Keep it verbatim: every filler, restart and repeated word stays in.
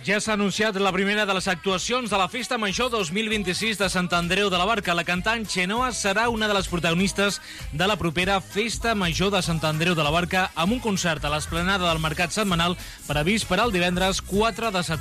Ja s'ha anunciat la primera de les actuacions de la Festa Major dos mil vint-i-sis de Sant Andreu de la Barca. La cantant Xenoa serà una de les protagonistes de la propera Festa Major de Sant Andreu de la Barca amb un concert a l'esplanada del Mercat Setmanal previst per al divendres quatre de setembre.